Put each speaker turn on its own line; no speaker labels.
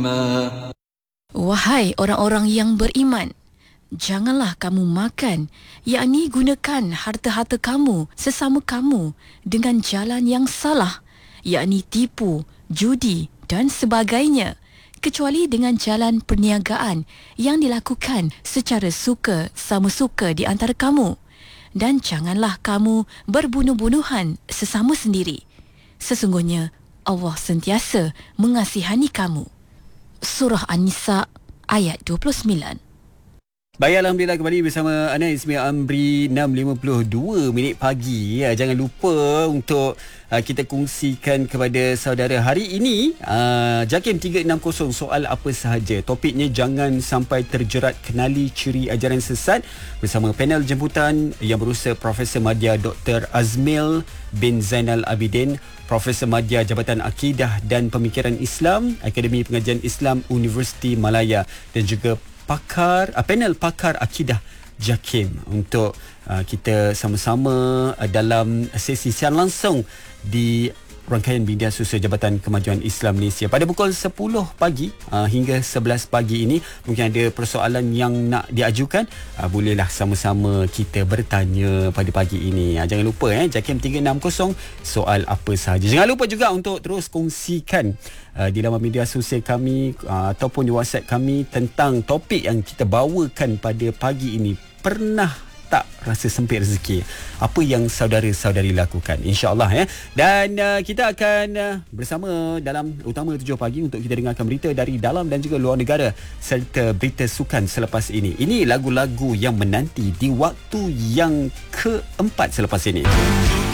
Wahai orang-orang yang beriman, janganlah kamu makan, yakni gunakan harta-harta kamu sesama kamu dengan jalan yang salah, yakni tipu, judi dan sebagainya, kecuali dengan jalan perniagaan yang dilakukan secara suka sama suka di antara kamu. Dan janganlah kamu berbunuh-bunuhan sesama sendiri. Sesungguhnya Allah sentiasa mengasihani kamu. Surah An-Nisa ayat 29.
Baik, Alhamdulillah kembali bersama Ana Ismi Amri 6.52 minit pagi. Jangan lupa untuk kita kongsikan kepada saudara hari ini JAKIM 360 soal apa sahaja. Topiknya jangan sampai terjerat kenali ciri ajaran sesat bersama panel jemputan yang berusaha Profesor Madya Dr. Azmil bin Zainal Abidin, Profesor Madya Jabatan Akidah dan Pemikiran Islam, Akademi Pengajian Islam Universiti Malaya, dan juga panel pakar akidah JAKIM untuk kita sama-sama dalam sesi siaran langsung di rangkaian media sosial Jabatan Kemajuan Islam Malaysia pada pukul 10 pagi hingga 11 pagi ini. Mungkin ada persoalan yang nak diajukan, bolehlah sama-sama kita bertanya pada pagi ini. Jangan lupa JAKIM 360 soal apa sahaja. Jangan lupa juga untuk terus kongsikan di laman media sosial kami ataupun di WhatsApp kami tentang topik yang kita bawakan pada pagi ini. Pernah tak rasa sempit rezeki? Apa yang saudara-saudari lakukan? InsyaAllah Dan kita akan bersama dalam Utama 7 Pagi untuk kita dengarkan berita dari dalam dan juga luar negara serta berita sukan selepas ini. Ini lagu-lagu yang menanti di waktu yang keempat selepas ini.